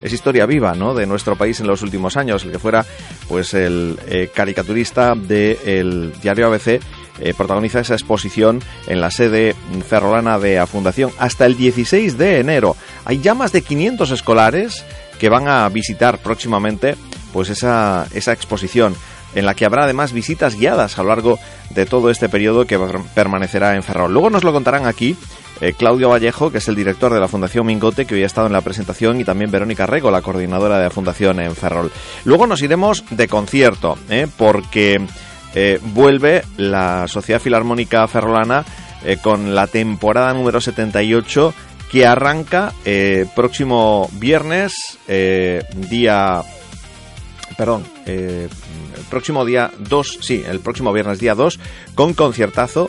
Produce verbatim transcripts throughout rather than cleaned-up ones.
es historia viva, ¿no?, de nuestro país en los últimos años. El que fuera pues el eh, caricaturista del diario A B C eh, protagoniza esa exposición en la sede ferrolana de A Fundación hasta el dieciséis de enero. Hay ya más de quinientos escolares que van a visitar próximamente pues esa, esa exposición, en la que habrá además visitas guiadas a lo largo de todo este periodo que permanecerá en Ferrol. Luego nos lo contarán aquí eh, Claudio Vallejo, que es el director de la Fundación Mingote, que hoy ha estado en la presentación, y también Verónica Rego, la coordinadora de la Fundación en Ferrol. Luego nos iremos de concierto, ¿eh? porque eh, vuelve la Sociedad Filarmónica Ferrolana eh, con la temporada número setenta y ocho, que arranca eh, próximo viernes, eh, día... Perdón, eh, el próximo día dos, sí, el próximo viernes día dos, con conciertazo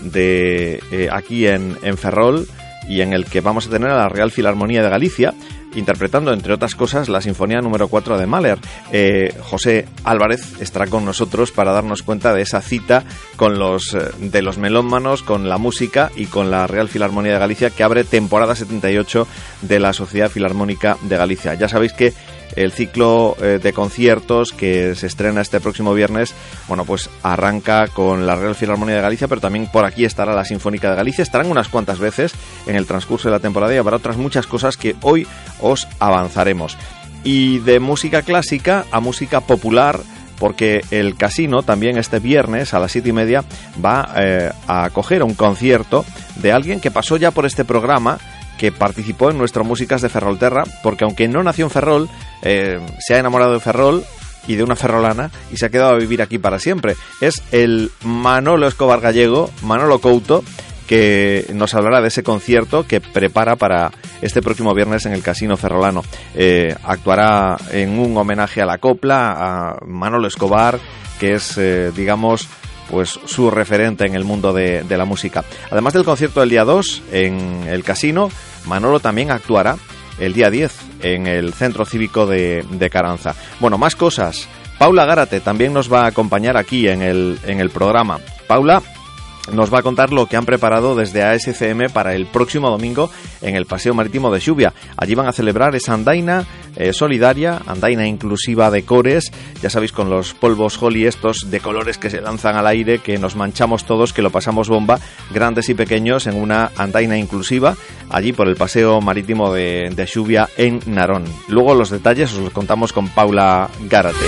de eh, aquí en, en Ferrol, y en el que vamos a tener a la Real Filarmonía de Galicia interpretando, entre otras cosas, la Sinfonía número cuatro de Mahler. Eh, José Álvarez estará con nosotros para darnos cuenta de esa cita con los eh, de los melómanos, con la música y con la Real Filarmonía de Galicia, que abre temporada setenta y ocho de la Sociedad Filarmónica de Galicia. Ya sabéis que el ciclo eh, de conciertos que se estrena este próximo viernes, bueno, pues arranca con la Real Filarmonía de Galicia, pero también por aquí estará la Sinfónica de Galicia. Estarán unas cuantas veces en el transcurso de la temporada, y habrá otras muchas cosas que hoy os avanzaremos. Y de música clásica a música popular, porque el Casino también este viernes a las siete y media va eh, a acoger un concierto de alguien que pasó ya por este programa, que participó en nuestro Músicas de Ferrolterra, porque aunque no nació en Ferrol, eh, se ha enamorado de Ferrol y de una ferrolana, y se ha quedado a vivir aquí para siempre. Es el Manolo Escobar Gallego, Manolo Couto, que nos hablará de ese concierto que prepara para este próximo viernes en el Casino Ferrolano. Eh, actuará en un homenaje a la copla, a Manolo Escobar, que es, eh, digamos, pues su referente en el mundo de, de la música. Además del concierto del día dos en el Casino, Manolo también actuará el día diez en el Centro Cívico de, de Caranza. Bueno, más cosas. Paula Gárate también nos va a acompañar aquí en el, en el programa. Paula nos va a contar lo que han preparado desde A S C M para el próximo domingo en el Paseo Marítimo de Xuvia. Allí van a celebrar esa andaina eh, solidaria, andaina inclusiva de cores, ya sabéis, con los polvos Holly estos de colores que se lanzan al aire, que nos manchamos todos, que lo pasamos bomba, grandes y pequeños, en una andaina inclusiva, allí por el Paseo Marítimo de, de Xuvia en Narón. Luego los detalles os los contamos con Paula Gárate.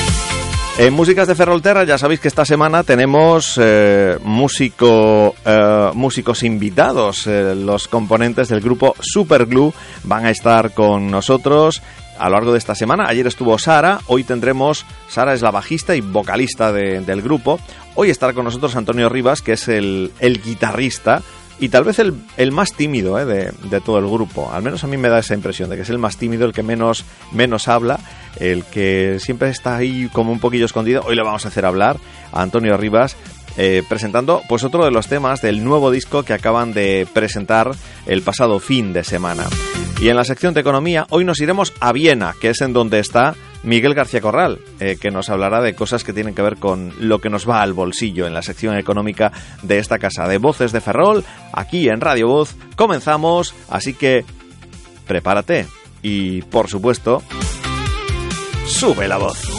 En Músicas de Ferrolterra ya sabéis que esta semana tenemos eh, músico, eh, músicos invitados. Eh, los componentes del grupo Superglue van a estar con nosotros a lo largo de esta semana. Ayer estuvo Sara, hoy tendremos... Sara es la bajista y vocalista de, del grupo. Hoy estará con nosotros Antonio Rivas, que es el, el guitarrista, y tal vez el, el más tímido eh, de, de todo el grupo. Al menos a mí me da esa impresión de que es el más tímido, el que menos, menos habla, el que siempre está ahí como un poquillo escondido. Hoy le vamos a hacer hablar a Antonio Rivas, eh, presentando pues otro de los temas del nuevo disco que acaban de presentar el pasado fin de semana. Y en la sección de economía, hoy nos iremos a Viena, que es en donde está Miguel García Corral, eh, que nos hablará de cosas que tienen que ver con lo que nos va al bolsillo en la sección económica de esta casa de Voces de Ferrol, aquí en Radio Voz. Comenzamos, así que prepárate y, por supuesto, sube la voz.